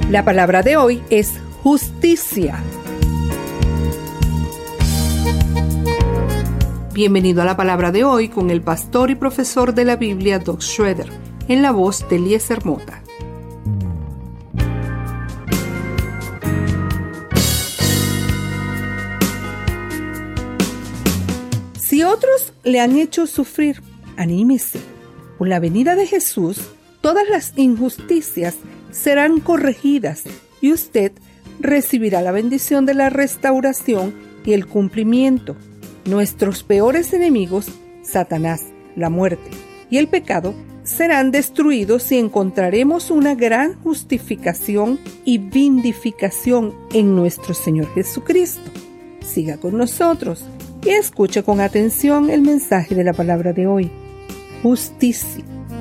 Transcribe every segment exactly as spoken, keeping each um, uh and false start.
La palabra de hoy es justicia. Bienvenido a la palabra de hoy con el pastor y profesor de la Biblia, Doug Schroeder, en la voz de Eliezer Mota. Si otros le han hecho sufrir, anímese. Por la venida de Jesús, todas las injusticias serán corregidas y usted recibirá la bendición de la restauración y el cumplimiento. Nuestros peores enemigos, Satanás, la muerte y el pecado, serán destruidos y encontraremos una gran justificación y vindicación en nuestro Señor Jesucristo. Siga con nosotros y escuche con atención el mensaje de la palabra de hoy. Justicia.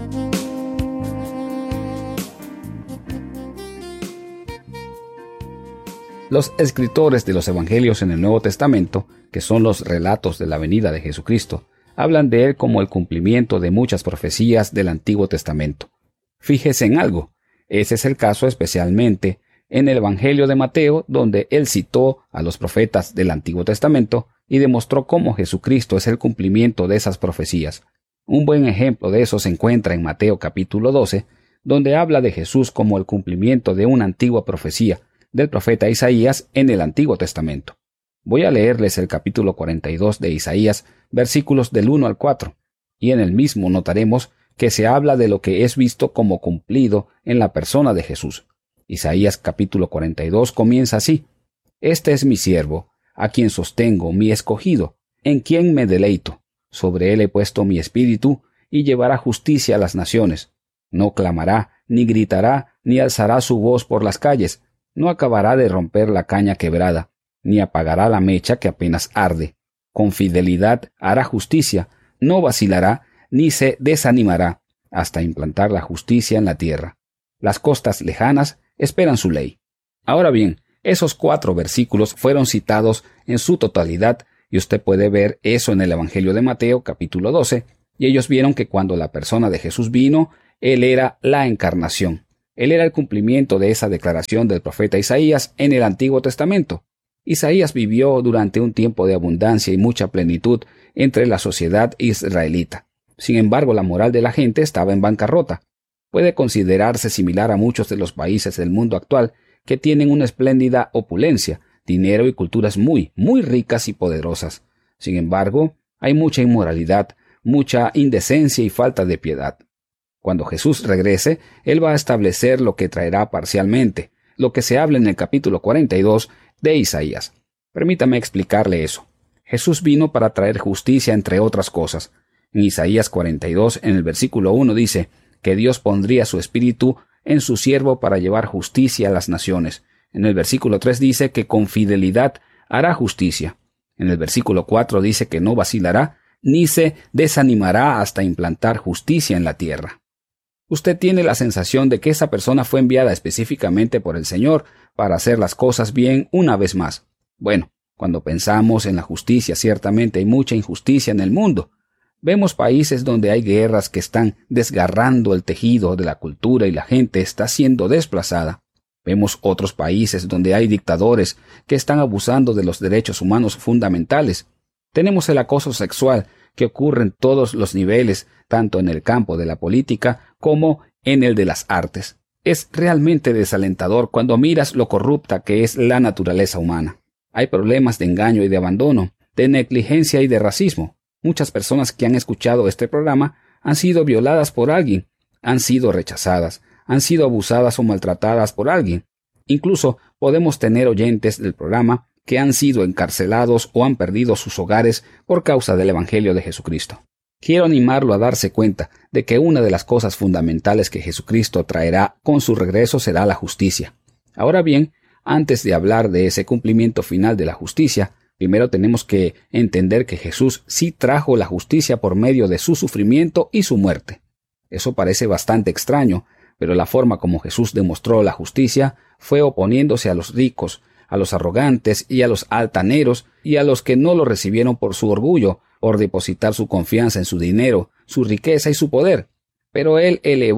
Los escritores de los Evangelios en el Nuevo Testamento, que son los relatos de la venida de Jesucristo, hablan de Él como el cumplimiento de muchas profecías del Antiguo Testamento. Fíjese en algo, ese es el caso especialmente en el Evangelio de Mateo, donde Él citó a los profetas del Antiguo Testamento y demostró cómo Jesucristo es el cumplimiento de esas profecías. Un buen ejemplo de eso se encuentra en Mateo capítulo doce, donde habla de Jesús como el cumplimiento de una antigua profecía del profeta Isaías en el Antiguo Testamento. Voy a leerles el capítulo cuarenta y dos de Isaías, versículos del uno al cuatro, y en el mismo notaremos que se habla de lo que es visto como cumplido en la persona de Jesús. Isaías capítulo cuarenta y dos comienza así: Este es mi siervo, a quien sostengo, mi escogido, en quien me deleito. Sobre él he puesto mi espíritu, y llevará justicia a las naciones. No clamará, ni gritará, ni alzará su voz por las calles. No acabará de romper la caña quebrada, ni apagará la mecha que apenas arde. Con fidelidad hará justicia, no vacilará, ni se desanimará, hasta implantar la justicia en la tierra. Las costas lejanas esperan su ley. Ahora bien, esos cuatro versículos fueron citados en su totalidad, y usted puede ver eso en el Evangelio de Mateo, capítulo doce, y ellos vieron que cuando la persona de Jesús vino, Él era la encarnación. Él era el cumplimiento de esa declaración del profeta Isaías en el Antiguo Testamento. Isaías vivió durante un tiempo de abundancia y mucha plenitud entre la sociedad israelita. Sin embargo, la moral de la gente estaba en bancarrota. Puede considerarse similar a muchos de los países del mundo actual que tienen una espléndida opulencia, dinero y culturas muy, muy ricas y poderosas. Sin embargo, hay mucha inmoralidad, mucha indecencia y falta de piedad. Cuando Jesús regrese, Él va a establecer lo que traerá parcialmente, lo que se habla en el capítulo cuarenta y dos de Isaías. Permítame explicarle eso. Jesús vino para traer justicia entre otras cosas. En Isaías cuarenta y dos, en el versículo uno dice que Dios pondría su espíritu en su siervo para llevar justicia a las naciones. En el versículo tres dice que con fidelidad hará justicia. En el versículo cuatro dice que no vacilará, ni se desanimará hasta implantar justicia en la tierra. Usted tiene la sensación de que esa persona fue enviada específicamente por el Señor para hacer las cosas bien una vez más. Bueno, cuando pensamos en la justicia, ciertamente hay mucha injusticia en el mundo. Vemos países donde hay guerras que están desgarrando el tejido de la cultura y la gente está siendo desplazada. Vemos otros países donde hay dictadores que están abusando de los derechos humanos fundamentales. Tenemos el acoso sexual que ocurre en todos los niveles, tanto en el campo de la política como en el de las artes. Es realmente desalentador cuando miras lo corrupta que es la naturaleza humana. Hay problemas de engaño y de abandono, de negligencia y de racismo. Muchas personas que han escuchado este programa han sido violadas por alguien, han sido rechazadas, han sido abusadas o maltratadas por alguien. Incluso podemos tener oyentes del programa que han sido encarcelados o han perdido sus hogares por causa del Evangelio de Jesucristo. Quiero animarlo a darse cuenta de que una de las cosas fundamentales que Jesucristo traerá con su regreso será la justicia. Ahora bien, antes de hablar de ese cumplimiento final de la justicia, primero tenemos que entender que Jesús sí trajo la justicia por medio de su sufrimiento y su muerte. Eso parece bastante extraño, pero la forma como Jesús demostró la justicia fue oponiéndose a los ricos, a los arrogantes y a los altaneros y a los que no lo recibieron por su orgullo, por depositar su confianza en su dinero, su riqueza y su poder. Pero Él elevó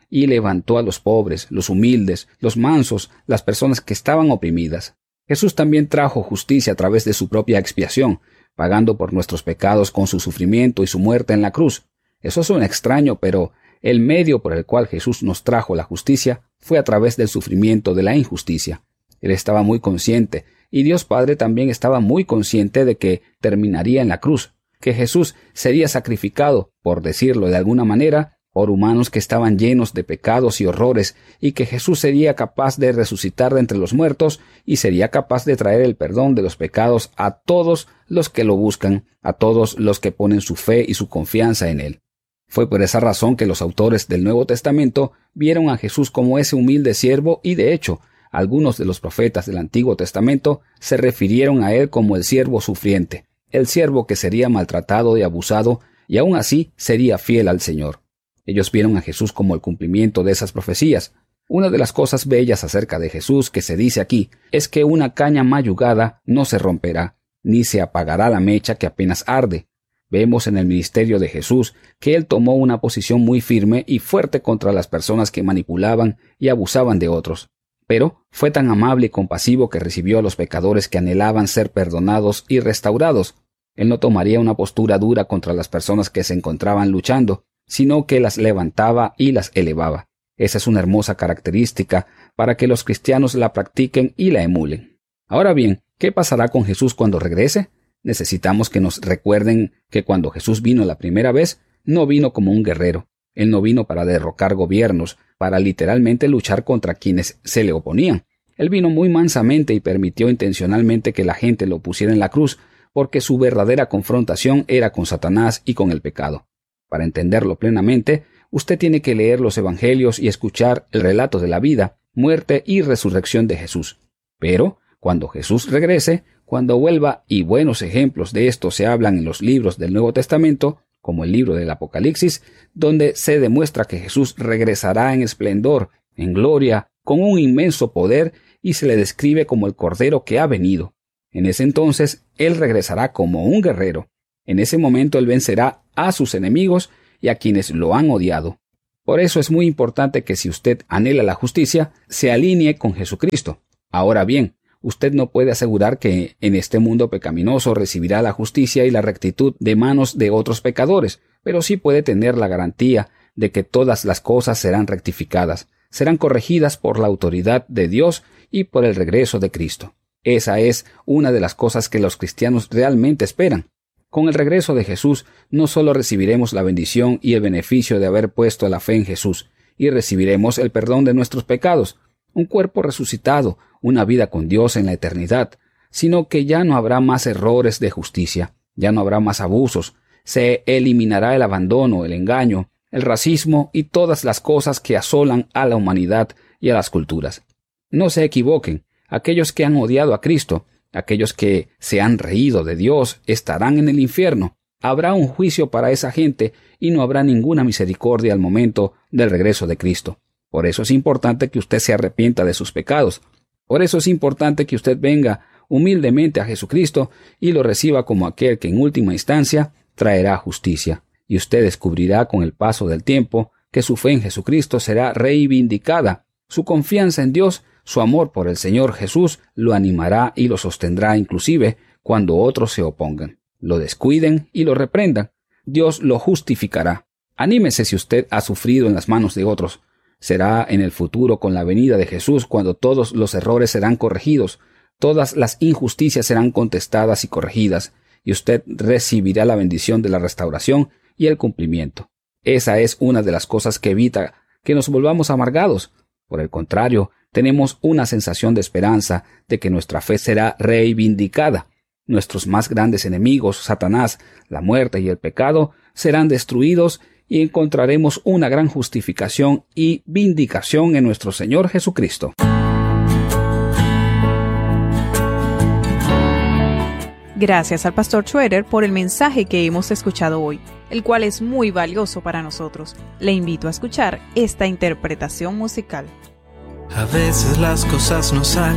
y levantó a los pobres, los humildes, los mansos, las personas que estaban oprimidas. Jesús también trajo justicia a través de su propia expiación, pagando por nuestros pecados con su sufrimiento y su muerte en la cruz. Eso suena extraño, pero el medio por el cual Jesús nos trajo la justicia fue a través del sufrimiento de la injusticia. Él estaba muy consciente, y Dios Padre también estaba muy consciente de que terminaría en la cruz, que Jesús sería sacrificado, por decirlo de alguna manera, por humanos que estaban llenos de pecados y horrores, y que Jesús sería capaz de resucitar de entre los muertos y sería capaz de traer el perdón de los pecados a todos los que lo buscan, a todos los que ponen su fe y su confianza en Él. Fue por esa razón que los autores del Nuevo Testamento vieron a Jesús como ese humilde siervo y, de hecho, algunos de los profetas del Antiguo Testamento se refirieron a Él como el siervo sufriente, el siervo que sería maltratado y abusado y aún así sería fiel al Señor. Ellos vieron a Jesús como el cumplimiento de esas profecías. Una de las cosas bellas acerca de Jesús que se dice aquí es que una caña mayugada no se romperá, ni se apagará la mecha que apenas arde. Vemos en el ministerio de Jesús que Él tomó una posición muy firme y fuerte contra las personas que manipulaban y abusaban de otros. Pero fue tan amable y compasivo que recibió a los pecadores que anhelaban ser perdonados y restaurados. Él no tomaría una postura dura contra las personas que se encontraban luchando, sino que las levantaba y las elevaba. Esa es una hermosa característica para que los cristianos la practiquen y la emulen. Ahora bien, ¿qué pasará con Jesús cuando regrese? Necesitamos que nos recuerden que cuando Jesús vino la primera vez, no vino como un guerrero. Él no vino para derrocar gobiernos, para literalmente luchar contra quienes se le oponían. Él vino muy mansamente y permitió intencionalmente que la gente lo pusiera en la cruz, porque su verdadera confrontación era con Satanás y con el pecado. Para entenderlo plenamente, usted tiene que leer los Evangelios y escuchar el relato de la vida, muerte y resurrección de Jesús. Pero, cuando Jesús regrese, cuando vuelva, y buenos ejemplos de esto se hablan en los libros del Nuevo Testamento, como el libro del Apocalipsis, donde se demuestra que Jesús regresará en esplendor, en gloria, con un inmenso poder, y se le describe como el Cordero que ha venido. En ese entonces, Él regresará como un guerrero. En ese momento Él vencerá a sus enemigos y a quienes lo han odiado. Por eso es muy importante que si usted anhela la justicia, se alinee con Jesucristo. Ahora bien, usted no puede asegurar que en este mundo pecaminoso recibirá la justicia y la rectitud de manos de otros pecadores, pero sí puede tener la garantía de que todas las cosas serán rectificadas, serán corregidas por la autoridad de Dios y por el regreso de Cristo. Esa es una de las cosas que los cristianos realmente esperan. Con el regreso de Jesús, no solo recibiremos la bendición y el beneficio de haber puesto la fe en Jesús, y recibiremos el perdón de nuestros pecados, un cuerpo resucitado, una vida con Dios en la eternidad, sino que ya no habrá más errores de justicia, ya no habrá más abusos, se eliminará el abandono, el engaño, el racismo y todas las cosas que asolan a la humanidad y a las culturas. No se equivoquen, aquellos que han odiado a Cristo, aquellos que se han reído de Dios, estarán en el infierno. Habrá un juicio para esa gente y no habrá ninguna misericordia al momento del regreso de Cristo. Por eso es importante que usted se arrepienta de sus pecados. Por eso es importante que usted venga humildemente a Jesucristo y lo reciba como aquel que en última instancia traerá justicia. Y usted descubrirá con el paso del tiempo que su fe en Jesucristo será reivindicada. Su confianza en Dios, su amor por el Señor Jesús lo animará y lo sostendrá inclusive cuando otros se opongan, lo descuiden y lo reprendan. Dios lo justificará. Anímese si usted ha sufrido en las manos de otros. Será en el futuro con la venida de Jesús cuando todos los errores serán corregidos, todas las injusticias serán contestadas y corregidas, y usted recibirá la bendición de la restauración y el cumplimiento. Esa es una de las cosas que evita que nos volvamos amargados. Por el contrario, tenemos una sensación de esperanza de que nuestra fe será reivindicada. Nuestros más grandes enemigos, Satanás, la muerte y el pecado, serán destruidos y encontraremos una gran justificación y vindicación en nuestro Señor Jesucristo. Gracias al pastor Schroeder por el mensaje que hemos escuchado hoy, el cual es muy valioso para nosotros. Le invito a escuchar esta interpretación musical. A veces las cosas no salen